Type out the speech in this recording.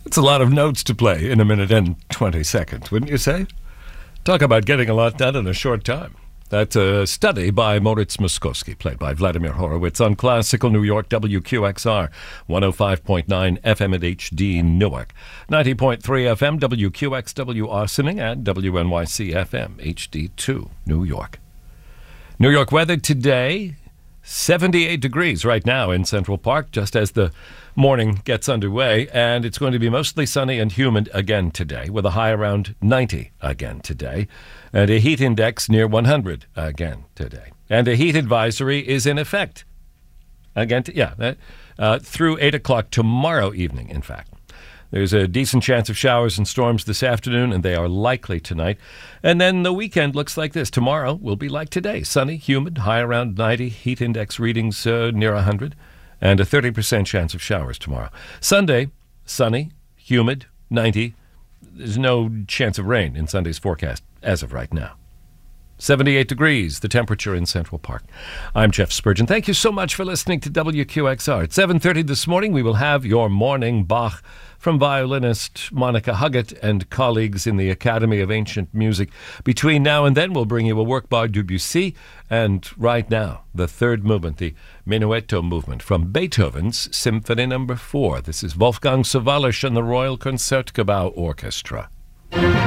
It's a lot of notes to play in a minute and 20 seconds, wouldn't you say? Talk about getting a lot done in a short time. That's a study by Moritz Moskowski, played by Vladimir Horowitz, on Classical New York, WQXR, 105.9 FM at HD Newark, 90.3 FM, WQXW Austining, and WNYC FM, HD2 New York. New York weather today, 78 degrees right now in Central Park, just as the morning gets underway, and it's going to be mostly sunny and humid again today, with a high around 90 again today, and a heat index near 100 again today. And a heat advisory is in effect again, through 8 o'clock tomorrow evening, in fact. There's a decent chance of showers and storms this afternoon, and they are likely tonight. And then the weekend looks like this. Tomorrow will be like today. Sunny, humid, high around 90, heat index readings near 100, and a 30% chance of showers tomorrow. Sunday, sunny, humid, 90. There's no chance of rain in Sunday's forecast as of right now. 78 degrees, the temperature in Central Park. I'm Jeff Spurgeon. Thank you so much for listening to WQXR. At 7:30 this morning, we will have your morning Bach from violinist Monica Huggett and colleagues in the Academy of Ancient Music. Between now and then, we'll bring you a work by Debussy, and right now, the third movement, the Menuetto movement from Beethoven's Symphony No. 4. This is Wolfgang Sawallisch and the Royal Concertgebouw Orchestra.